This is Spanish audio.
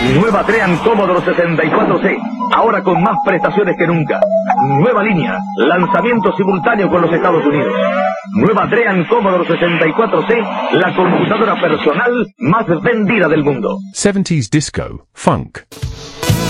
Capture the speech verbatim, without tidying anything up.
Nueva Dream Commodore sesenta y cuatro C, ahora con más prestaciones que nunca. Nueva línea, lanzamiento simultáneo con los Estados Unidos. Nueva Dream Commodore sesenta y cuatro C, la computadora personal más vendida del mundo. seventies disco, funk.